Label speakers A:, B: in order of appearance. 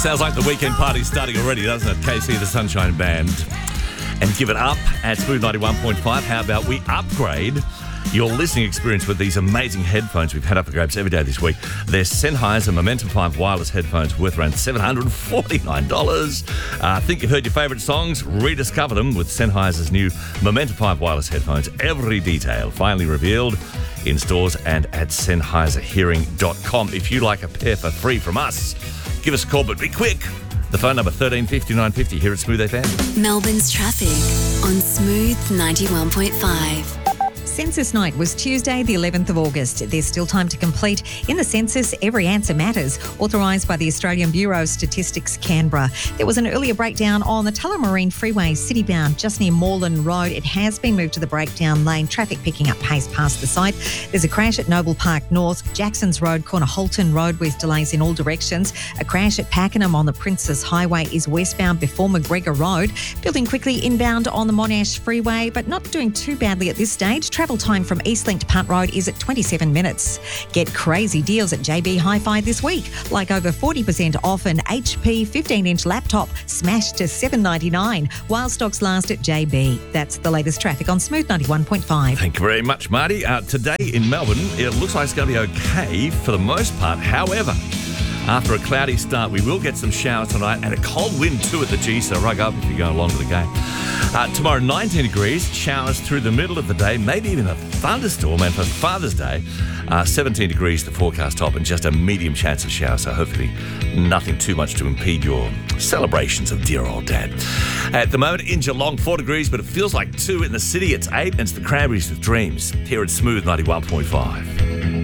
A: Sounds like the weekend party's starting already, doesn't it? KC, the Sunshine Band. And give it up at Smooth 91.5. How about we upgrade your listening experience with these amazing headphones we've had up for grabs every day this week? They're Sennheiser Momentum 5 wireless headphones worth around $749. I think you've heard your favourite songs. Rediscover them with Sennheiser's new Momentum 5 wireless headphones. Every detail finally revealed in stores and at SennheiserHearing.com. If you'd like a pair for free from us, give us a call, but be quick. The phone number 135950 here at Smooth FM.
B: Melbourne's traffic on Smooth 91.5.
C: Census night was Tuesday, the 11th of August. There's still time to complete. In the census, every answer matters. Authorised by the Australian Bureau of Statistics, Canberra. There was an earlier breakdown on the Tullamarine Freeway, citybound, just near Moreland Road. It has been moved to the breakdown lane. Traffic picking up pace past the site. There's a crash at Noble Park North, Jacksons Road, corner Holton Road with delays in all directions. A crash at Pakenham on the Princess Highway is westbound before McGregor Road. Building quickly inbound on the Monash Freeway, but not doing too badly at this stage. Travel time from Eastlink to Punt Road is at 27 minutes. Get crazy deals at JB Hi-Fi this week, like over 40% off an HP 15-inch laptop smashed to $799 while stocks last at JB. That's the latest traffic on Smooth 91.5.
A: Thank you very much, Marty. Today in Melbourne, it looks like it's going to be okay for the most part. However, after a cloudy start, we will get some showers tonight and a cold wind too at the G, so rug up if you're going along to the game. Tomorrow, 19 degrees, showers through the middle of the day, maybe even a thunderstorm. And for Father's Day, 17 degrees the forecast top and just a medium chance of showers, so hopefully nothing too much to impede your celebrations of dear old Dad. At the moment, in Geelong, 4 degrees, but it feels like 2 in the city. It's 8, and it's the Cranberries with Dreams here at Smooth 91.5.